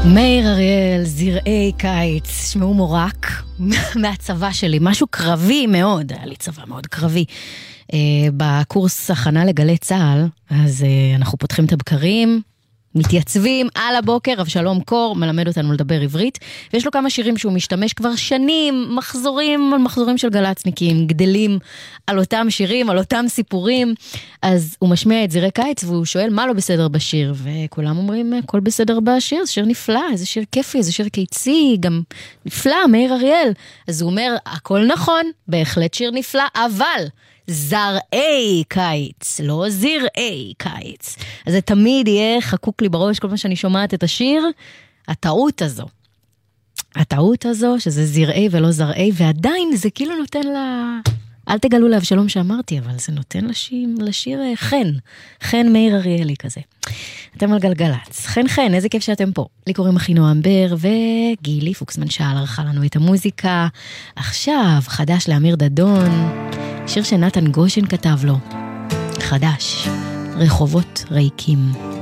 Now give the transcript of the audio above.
מאיר אריאל, זרעי קיץ, שמעו מורק מהצבא שלי, משהו קרבי מאוד, היה לי צבא מאוד קרבי. בקורס הכנה לגלי צהל, אז אנחנו פותחים את הבקרים, מתייצבים על הבוקר, אבשלום קור מלמד אותנו לדבר עברית, ויש לו כמה שירים שהוא משתמש כבר שנים, מחזורים של גלצניקים, גדלים על אותם שירים, על אותם סיפורים, אז הוא משמיע את זרעי קיץ, והוא שואל מה לא בסדר בשיר, וכולם אומרים, הכל בסדר בשיר, זה שיר נפלא, איזה שיר כיפי, איזה שיר קיצי, גם נפלא, מאיר אריאל. אז הוא אומר, הכל נכון, בהחלט שיר נפלא, אבל זרעי קיץ, לא זרעי קיץ. אז זה תמיד יהיה חקוק לי בראש, כל מה שאני שומעת את השיר, הטעות הזו, שזה זרעי ולא זרעי, ועדיין זה כאילו נותן לה, אל תגלו לאבשלום שאמרתי, אבל זה נותן לשיר חן מאיר אריאלי כזה. אתם על גלגלץ, חן, איזה כיף שאתם פה. לי קוראים אחינועם בר, וגילי פוקסמן שעל ערכה לנו את המוזיקה. עכשיו, חדש לאמיר דדון, שיר שנתן גושן כתב לו, חדש, רחובות ריקים.